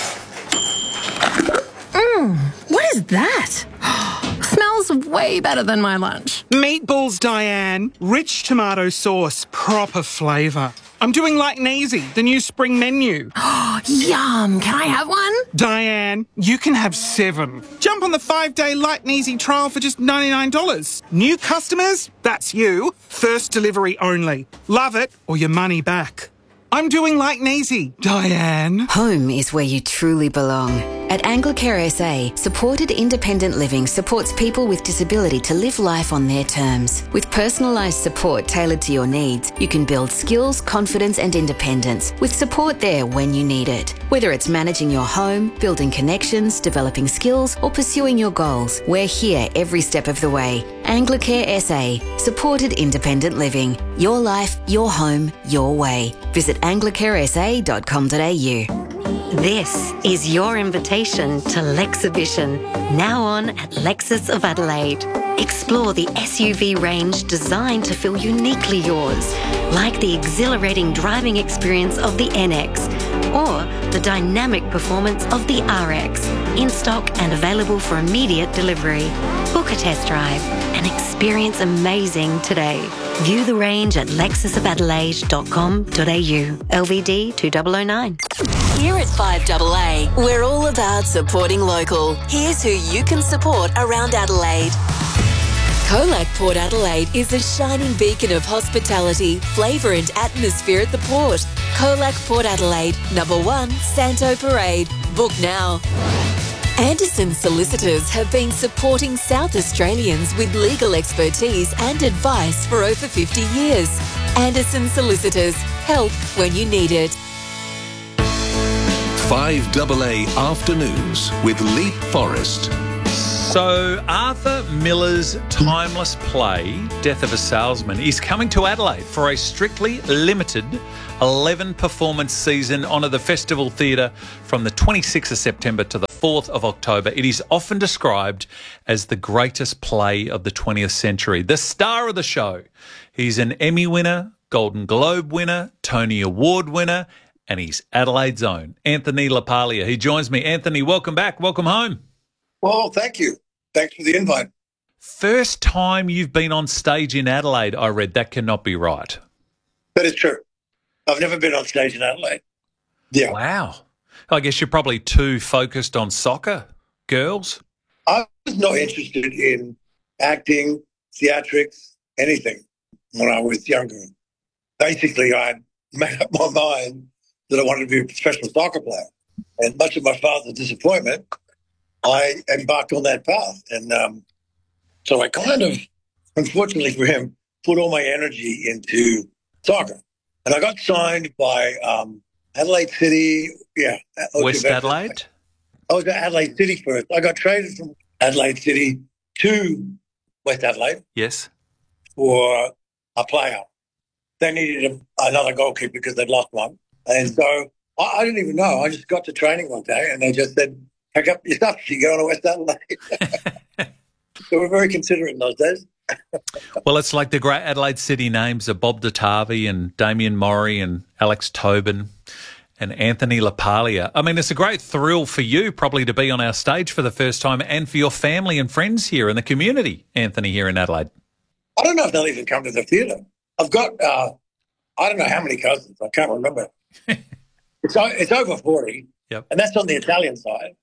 Mmm, what is that? Smells way better than my lunch. Meatballs, Diane. Rich tomato sauce. Proper flavour. I'm doing like Neasy, the new spring menu. Yum. Can I have one? Diane, you can have seven. Jump on the five-day Light and Easy trial for just ninety-nine dollars. New customers? That's you. First delivery only. Love it or your money back. I'm doing like Neasy, Diane. Home is where you truly belong. At Anglicare S A, supported independent living supports people with disability to live life on their terms. With personalised support tailored to your needs, you can build skills, confidence and independence with support there when you need it. Whether it's managing your home, building connections, developing skills or pursuing your goals, we're here every step of the way. Anglicare S A, supported independent living. Your life, your home, your way. Visit anglicare s a dot com dot a u. This is your invitation to Lexhibition, now on at Lexus of Adelaide. Explore the S U V range designed to feel uniquely yours, like the exhilarating driving experience of the N X or the dynamic performance of the R X, in stock and available for immediate delivery. Book a test drive and experience amazing today. View the range at lexus of adelaide dot com dot a u. L V D two thousand nine. Here at five A A, we're all about supporting local. Here's who you can support around Adelaide. Colac Port Adelaide is a shining beacon of hospitality, flavour and atmosphere at the port. Colac Port Adelaide, number one, Santo Parade. Book now. Anderson Solicitors have been supporting South Australians with legal expertise and advice for over fifty years. Anderson Solicitors, help when you need it. five A A Afternoons with Leap Forest. So Arthur Miller's timeless play, Death of a Salesman, is coming to Adelaide for a strictly limited eleven performance season on at the Festival Theatre from the twenty-sixth of September to the fourth of October. It is often described as the greatest play of the twentieth century. The star of the show, he's an Emmy winner, Golden Globe winner, Tony Award winner, and he's Adelaide's own, Anthony LaPaglia. He joins me. Anthony, welcome back. Welcome home. Well, thank you. Thanks for the invite. First time you've been on stage in Adelaide, I read. That cannot be right. That is true. I've never been on stage in Adelaide. Yeah. Wow. I guess you're probably too focused on soccer, girls. I was not interested in acting, theatrics, anything when I was younger. Basically, I made up my mind that I wanted to be a professional soccer player. And much of my father's disappointment, I embarked on that path. And um, so I kind of, unfortunately for him, put all my energy into soccer. And I got signed by um, Adelaide City, yeah. West Adelaide? I was at Adelaide City first. I got traded from Adelaide City to West Adelaide. Yes. For a player. They needed a, another goalkeeper because they'd lost one. And so I, I didn't even know. I just got to training one day and they just said, pack up your stuff, you go to West Adelaide. So we're very considerate in those days. Well, it's like the great Adelaide City names of Bob Datavi and Damien Murray and Alex Tobin and Anthony LaPaglia. I mean, it's a great thrill for you probably to be on our stage for the first time and for your family and friends here in the community, Anthony, here in Adelaide. I don't know if they'll even come to the theatre. I've got, uh, I don't know how many cousins. I can't remember. it's, it's over forty, yep. And that's on the Italian side.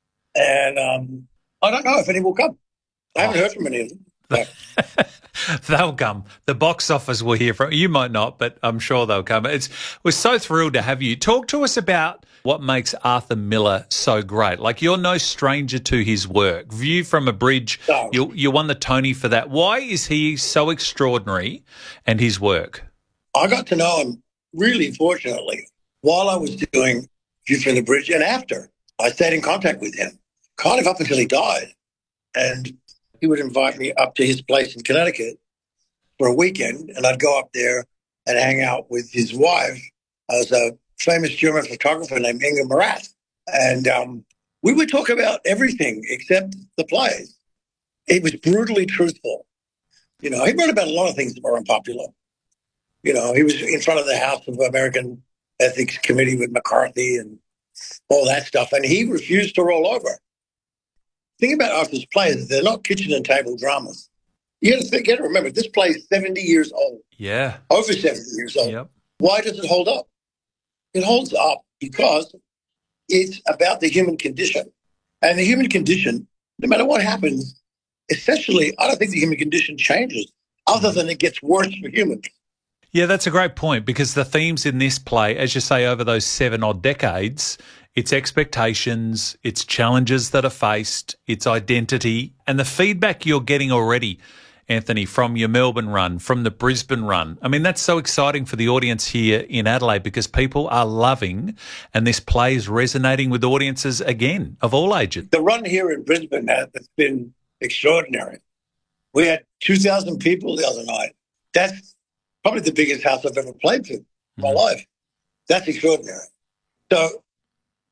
And um, I don't know if any will come. I haven't oh. heard from any of them. So. They'll come. The box office will hear from you. Might not, but I'm sure they'll come. It's we're so thrilled to have you. Talk to us about what makes Arthur Miller so great. Like, you're no stranger to his work. View from a Bridge, no. you you won the Tony for that. Why is he so extraordinary and his work? I got to know him really fortunately while I was doing View from the Bridge and after. I stayed in contact with him, kind of up until he died. And he would invite me up to his place in Connecticut for a weekend, and I'd go up there and hang out with his wife. I was a famous German photographer named Inga Marath. And um, we would talk about everything except the plays. He was brutally truthful. You know, he wrote about a lot of things that were unpopular. You know, he was in front of the House of American Ethics Committee with McCarthy and all that stuff, and he refused to roll over. The thing about Arthur's plays, they're not kitchen and table dramas. You got to think, you got to remember, this play is seventy years old. Yeah. Over seventy years old. Yep. Why does it hold up? It holds up because it's about the human condition. And the human condition, no matter what happens, essentially, I don't think the human condition changes other than it gets worse for humans. Yeah, that's a great point, because the themes in this play, as you say, over those seven odd decades, it's expectations, it's challenges that are faced, it's identity, and the feedback you're getting already, Anthony, from your Melbourne run, from the Brisbane run. I mean, that's so exciting for the audience here in Adelaide because people are loving, and this play is resonating with audiences again of all ages. The run here in Brisbane has been extraordinary. We had two thousand people the other night. That's probably the biggest house I've ever played to in my life. That's extraordinary. So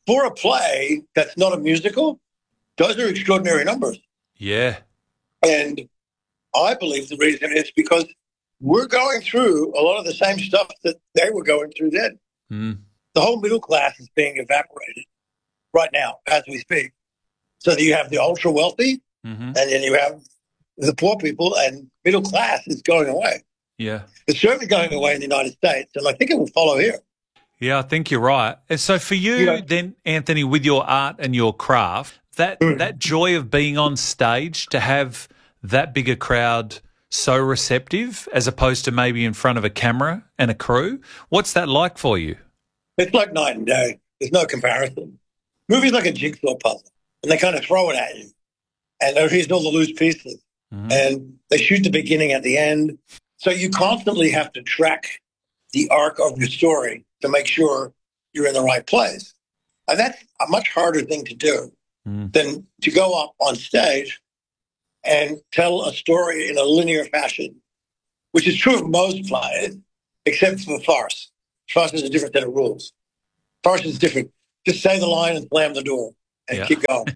for a play that's not a musical, those are extraordinary numbers. Yeah. And I believe the reason is because we're going through a lot of the same stuff that they were going through then. Mm. The whole middle class is being evaporated right now as we speak. So that you have the ultra wealthy, mm-hmm. and then you have the poor people, and middle class is going away. Yeah. It's certainly going away in the United States, and I think it will follow here. Yeah, I think you're right. And so for you, Yeah. then, Anthony, with your art and your craft, that Mm. that joy of being on stage, to have that bigger crowd so receptive as opposed to maybe in front of a camera and a crew, what's that like for you? It's like night and day. There's no comparison. Movie's like a jigsaw puzzle, and they kind of throw it at you. And here's all the loose pieces. Mm-hmm. And they shoot the beginning at the end. So you constantly have to track the arc of your story to make sure you're in the right place. And that's a much harder thing to do mm. than to go up on stage and tell a story in a linear fashion, which is true of most plays, except for farce. Farce is a different set of rules. Farce is different. Just say the line and slam the door and Yeah. keep going.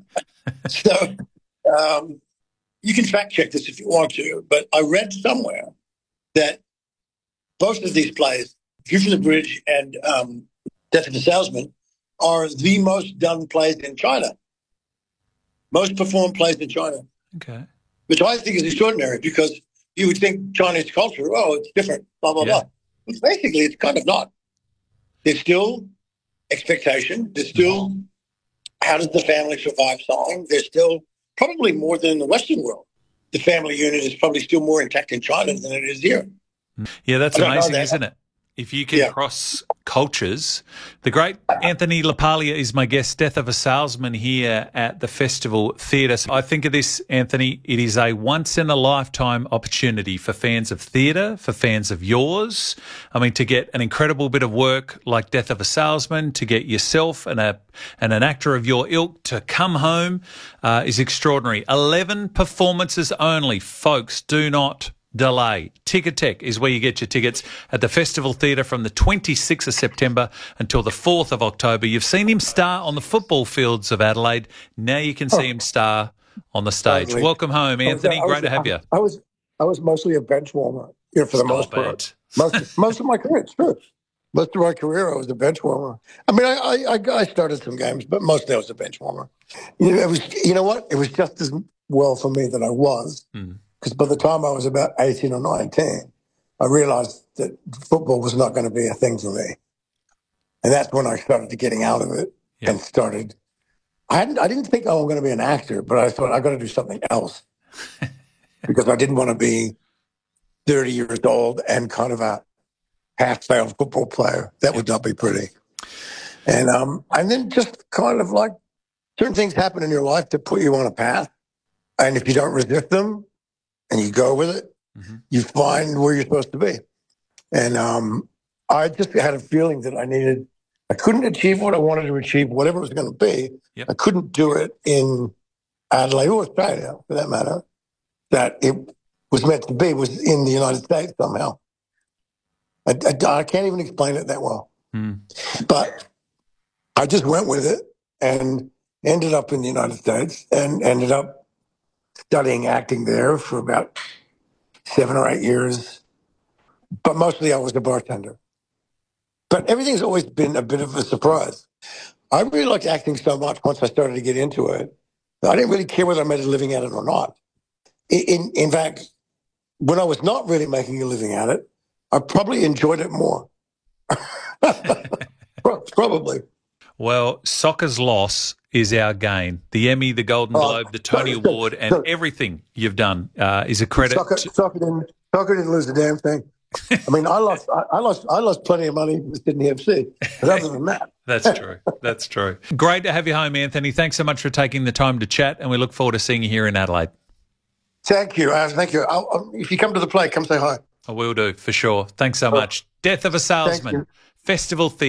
So um, you can fact check this if you want to, but I read somewhere that both of these plays, View from the Bridge and um, Death of a Salesman, are the most done plays in China. Most performed plays in China. Okay. Which I think is extraordinary, because you would think Chinese culture, oh, it's different, blah, blah, Yeah. blah. But basically, it's kind of not. There's still expectation. There's still, how does the family survive something? There's still, probably more than in the Western world, the family unit is probably still more intact in China than it is here. Yeah, that's I don't know amazing, that. isn't it? If you can Yeah. cross cultures. The great Anthony LaPaglia is my guest, Death of a Salesman, here at the Festival Theatre. So I think of this, Anthony, it is a once-in-a-lifetime opportunity for fans of theatre, for fans of yours. I mean, to get an incredible bit of work like Death of a Salesman, to get yourself and a and an actor of your ilk to come home uh, is extraordinary. eleven performances only. Folks, do not delay. Ticketek is where you get your tickets at the Festival Theatre from the twenty-sixth of September until the fourth of October. You've seen him star on the football fields of Adelaide. Now you can see him star on the stage. Lovely. Welcome home, Anthony. I was, Great to have you. I was I was mostly a bench warmer, you know, for the Stop most part. it. Most most of my career, it's true. Most of my career, I was a bench warmer. I mean, I I, I started some games, but mostly I was a bench warmer. You know, it was. You know what? It was just as well for me that I was. Mm. Because by the time I was about eighteen or nineteen, I realized that football was not going to be a thing for me. And that's when I started getting out of it Yeah. and started. I hadn't, I didn't think, oh, I'm going to be an actor, but I thought I got to do something else because I didn't want to be thirty years old and kind of a half-failed football player. That would not be pretty. And, um, and then just kind of like certain things happen in your life to put you on a path. And if you don't resist them, and you go with it, mm-hmm. you find where you're supposed to be. And um, I just had a feeling that I needed, I couldn't achieve what I wanted to achieve, whatever it was going to be. Yep. I couldn't do it in Adelaide or Australia, for that matter, that it was meant to be, was in the United States somehow. I, I, I can't even explain it that well. Mm. But I just went with it and ended up in the United States and ended up studying acting there for about seven or eight years. But mostly I was a bartender. But everything's always been a bit of a surprise. I really liked acting so much once I started to get into it. I didn't really care whether I made a living at it or not. In, in, in fact, when I was not really making a living at it, I probably enjoyed it more. Probably. Well, soccer's loss is our gain. The Emmy, the Golden Oh, Globe, the Tony so- so- Award, and so- everything you've done uh, is a credit. Soccer, to- soccer, didn't, soccer didn't lose a damn thing. I mean, I lost, I, I lost, I lost plenty of money with Sydney F C. But other than that, That's true. That's true. Great to have you home, Anthony. Thanks so much for taking the time to chat, and we look forward to seeing you here in Adelaide. thank you, uh, thank you. I'll, I'll, if you come to the play, come say hi. I will do, for sure. Thanks so much. Death of a Salesman, you. Festival Theatre,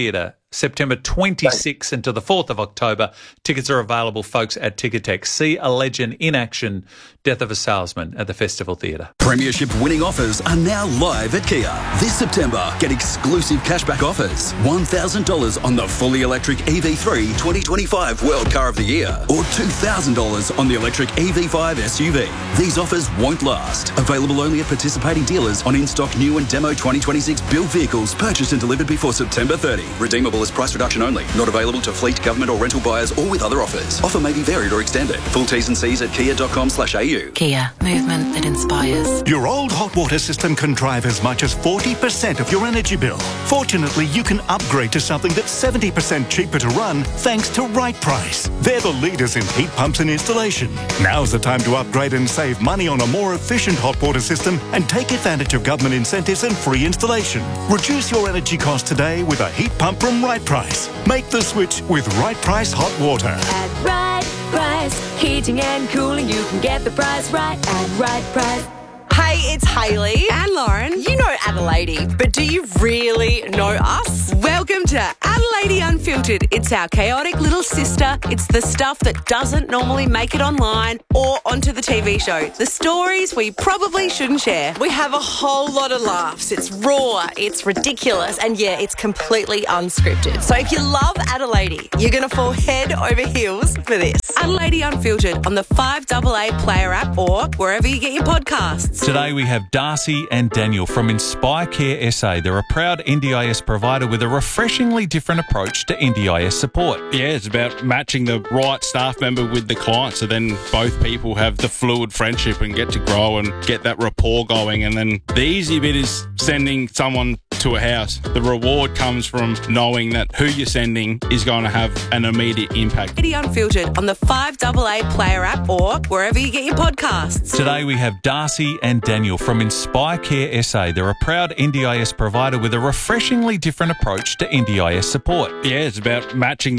September twenty-sixth until the fourth of October. Tickets are available, folks, at Ticketek. See a legend in action, Death of a Salesman, at the Festival Theatre. Premiership winning offers are now live at Kia. This September, get exclusive cashback offers. one thousand dollars on the fully electric E V three twenty twenty-five World Car of the Year or two thousand dollars on the electric E V five S U V. These offers won't last. Available only at participating dealers on in-stock new and demo twenty twenty-six build vehicles purchased and delivered before September thirtieth. Redeemable as price reduction only. Not available to fleet, government or rental buyers or with other offers. Offer may be varied or extended. Full T's and C's at kia dot com slash a u. Kia, movement that inspires. Your old hot water system can drive as much as forty percent of your energy bill. Fortunately, you can upgrade to something that's seventy percent cheaper to run thanks to Right Price. They're the leaders in heat pumps and installation. Now's the time to upgrade and save money on a more efficient hot water system and take advantage of government incentives and free installation. Reduce your energy costs today with a heat pump from Right Price. Make the switch with Right Price Hot Water. At Right Price, heating and cooling, you can get the price right at Right Price. Hey, it's Hayley and Lauren. You know Adelaide, but do you really know us? Welcome to Adelaide Unfiltered. It's our chaotic little sister. It's the stuff that doesn't normally make it online or onto the T V show. The stories we probably shouldn't share. We have a whole lot of laughs. It's raw, it's ridiculous, and yeah, it's completely unscripted. So if you love Adelaide, you're going to fall head over heels for this. Adelaide Unfiltered on the five A A Player app or wherever you get your podcasts. Today we have Darcy and Daniel from Inspire Care S A. They're a proud N D I S provider with a refreshingly different approach to N D I S support. Yeah, it's about matching the right staff member with the client, so then both people have the fluid friendship and get to grow and get that rapport going. And then the easy bit is sending someone to a house. The reward comes from knowing that who you're sending is going to have an immediate impact. Adelaide Unfiltered on the five A A Player app or wherever you get your podcasts. Today we have Darcy and Daniel from Inspire Care S A. They're a proud N D I S provider with a refreshingly different approach to N D I S support. Yeah, it's about matching